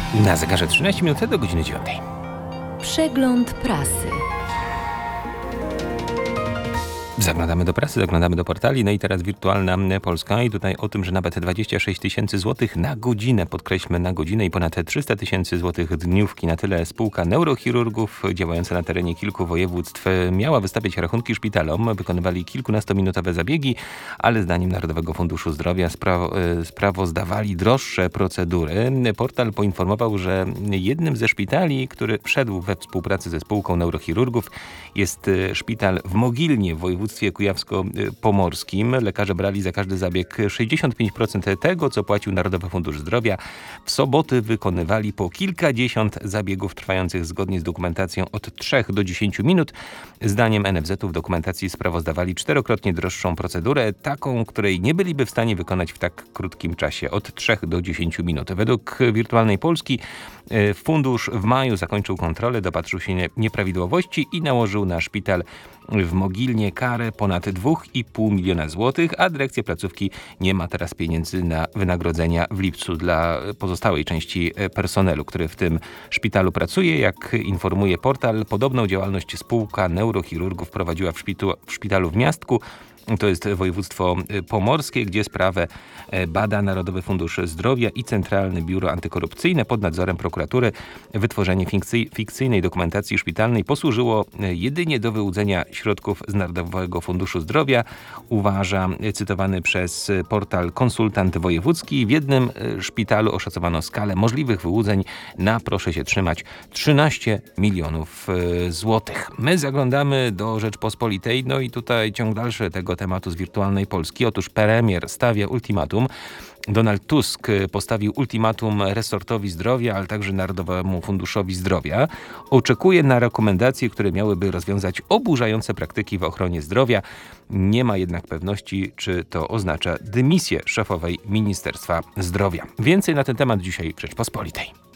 Na zegarze 13 minut do godziny 9. Przegląd prasy. Zaglądamy do prasy, zaglądamy do portali, no i teraz Wirtualna Polska i tutaj o tym, że nawet 26 tysięcy złotych na godzinę, podkreślmy na godzinę i ponad 300 tysięcy złotych dniówki, na tyle spółka neurochirurgów działająca na terenie kilku województw miała wystawiać rachunki szpitalom, wykonywali kilkunastominutowe zabiegi, ale zdaniem Narodowego Funduszu Zdrowia sprawozdawali droższe procedury. Portal poinformował, że jednym ze szpitali, który wszedł we współpracy ze spółką neurochirurgów, jest szpital w Mogilnie w województwie kujawsko-pomorskim. Lekarze brali za każdy zabieg 65% tego, co płacił Narodowy Fundusz Zdrowia. W soboty wykonywali po kilkadziesiąt zabiegów trwających zgodnie z dokumentacją od 3 do 10 minut. Zdaniem NFZ-u w dokumentacji sprawozdawali czterokrotnie droższą procedurę, taką, której nie byliby w stanie wykonać w tak krótkim czasie, od 3 do 10 minut. Według Wirtualnej Polski fundusz w maju zakończył kontrolę, dopatrzył się nieprawidłowości i nałożył na szpital w Mogilnie karę ponad 2,5 miliona złotych, a dyrekcja placówki nie ma teraz pieniędzy na wynagrodzenia w lipcu dla pozostałej części personelu, który w tym szpitalu pracuje. Jak informuje portal, podobną działalność spółka neurochirurgów prowadziła w szpitalu w Miastku. To jest województwo pomorskie, gdzie sprawę bada Narodowy Fundusz Zdrowia i Centralne Biuro Antykorupcyjne pod nadzorem prokuratury. Wytworzenie fikcyjnej dokumentacji szpitalnej posłużyło jedynie do wyłudzenia środków z Narodowego Funduszu Zdrowia, uważa cytowany przez portal konsultant wojewódzki. W jednym szpitalu oszacowano skalę możliwych wyłudzeń na, proszę się trzymać, 13 milionów złotych. My zaglądamy do Rzeczpospolitej, no i tutaj ciąg dalszy tego tematu z Wirtualnej Polski. Otóż premier stawia ultimatum. Donald Tusk postawił ultimatum resortowi zdrowia, ale także Narodowemu Funduszowi Zdrowia. Oczekuje na rekomendacje, które miałyby rozwiązać oburzające praktyki w ochronie zdrowia. Nie ma jednak pewności, czy to oznacza dymisję szefowej Ministerstwa Zdrowia. Więcej na ten temat dzisiaj w Rzeczpospolitej.